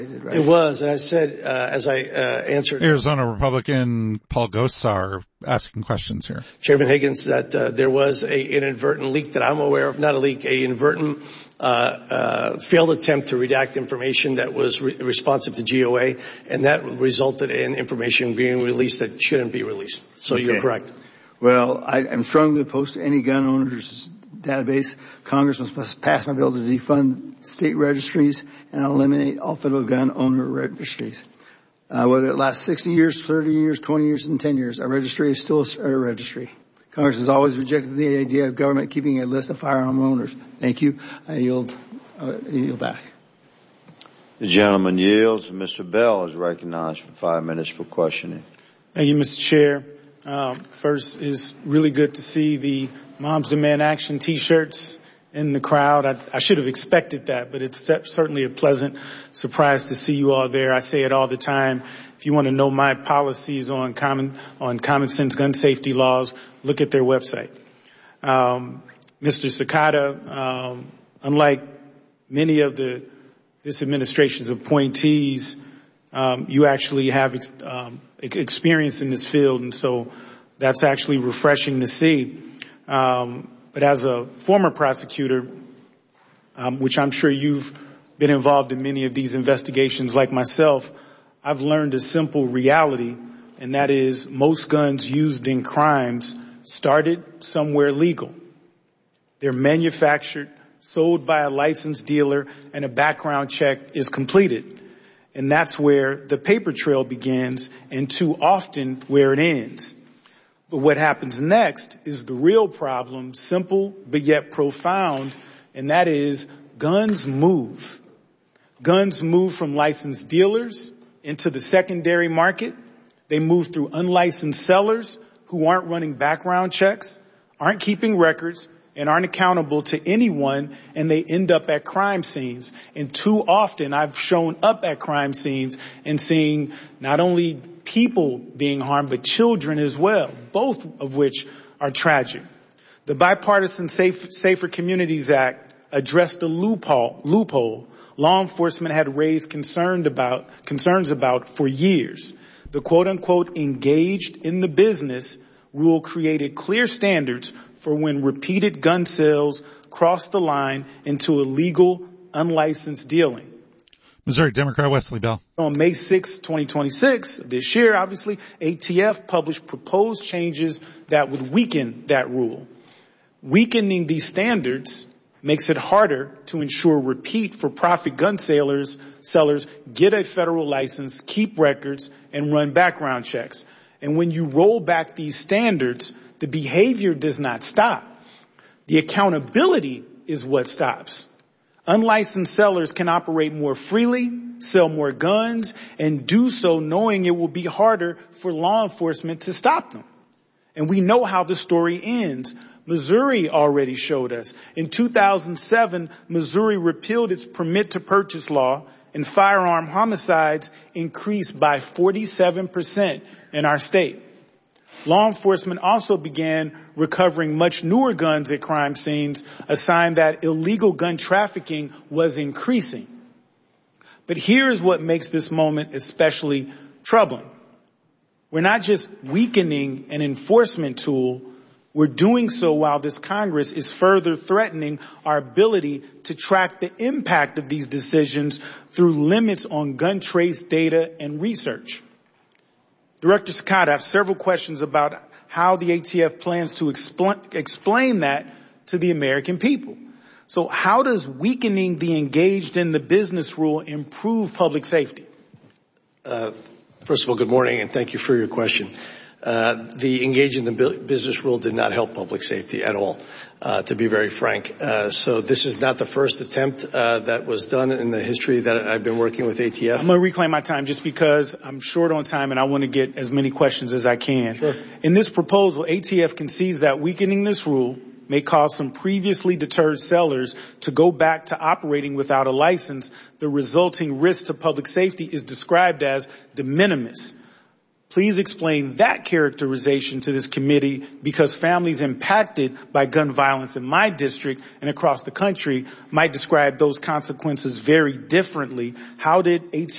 Right? It was, and I said, as I answered Arizona Republican Paul Gosar asking questions here. Chairman Higgins, that there was an inadvertent leak that I'm aware of, not a leak, an inadvertent failed attempt to redact information that was responsive to GOA, and that resulted in information being released that shouldn't be released. So Okay. You're correct. Well, I'm strongly opposed to any gun owners database. Congress must pass my bill to defund state registries and eliminate all federal gun owner registries. Whether it lasts 60 years, 30 years, 20 years, and 10 years, a registry is still a registry. Congress has always rejected the idea of government keeping a list of firearm owners. Thank you. I yield back. The gentleman yields. Mr. Bell is recognized for 5 minutes for questioning. Thank you, Mr. Chair. First, it's really good to see the Moms Demand Action T-shirts in the crowd. I should have expected that, but it's certainly a pleasant surprise to see you all there. I say it all the time. If you want to know my policies on common sense gun safety laws, look at their website. Mr. Sakata, unlike many of this administration's appointees, you actually have experience in this field, and so that's actually refreshing to see. But as a former prosecutor, which I'm sure you've been involved in many of these investigations like myself, I've learned a simple reality, and that is most guns used in crimes started somewhere legal. They're manufactured, sold by a licensed dealer, and a background check is completed. And that's where the paper trail begins, and too often where it ends. But what happens next is the real problem, simple but yet profound, and that is guns move. Guns move from licensed dealers into the secondary market. They move through unlicensed sellers who aren't running background checks, aren't keeping records, and aren't accountable to anyone, and they end up at crime scenes. And too often I've shown up at crime scenes and seeing not only people being harmed, but children as well, both of which are tragic. The Bipartisan Safer Communities Act addressed the loophole law enforcement had raised concerns about for years. The quote-unquote engaged in the business rule created clear standards for when repeated gun sales cross the line into illegal, unlicensed dealing. Missouri Democrat Wesley Bell. On May 6, 2026, this year, obviously, ATF published proposed changes that would weaken that rule. Weakening these standards makes it harder to ensure repeat for profit gun sellers get a federal license, keep records, and run background checks. And when you roll back these standards, the behavior does not stop. The accountability is what stops. Unlicensed sellers can operate more freely, sell more guns, and do so knowing it will be harder for law enforcement to stop them. And we know how the story ends. Missouri already showed us. In 2007, Missouri repealed its permit to purchase law, and firearm homicides increased by 47% in our state. Law enforcement also began recovering much newer guns at crime scenes, a sign that illegal gun trafficking was increasing. But here is what makes this moment especially troubling. We're not just weakening an enforcement tool, we're doing so while this Congress is further threatening our ability to track the impact of these decisions through limits on gun trace data and research. Director Sakata, I have several questions about how the ATF plans to explain that to the American people. So how does weakening the engaged in the business rule improve public safety? First of all, good morning, and thank you for your question. The engage in the business rule did not help public safety at all, to be very frank. So this is not the first attempt that was done in the history that I've been working with ATF. I'm going to reclaim my time just because I'm short on time and I want to get as many questions as I can. Sure. In this proposal, ATF concedes that weakening this rule may cause some previously deterred sellers to go back to operating without a license. The resulting risk to public safety is described as de minimis. Please explain that characterization to this committee, because families impacted by gun violence in my district and across the country might describe those consequences very differently. How did ATF